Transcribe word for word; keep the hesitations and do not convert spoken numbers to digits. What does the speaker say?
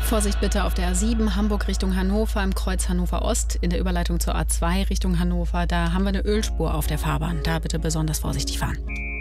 Vorsicht bitte auf der A sieben, Hamburg Richtung Hannover, im Kreuz Hannover Ost, in der Überleitung zur A zwei Richtung Hannover. Da haben wir eine Ölspur auf der Fahrbahn. Da bitte besonders vorsichtig fahren.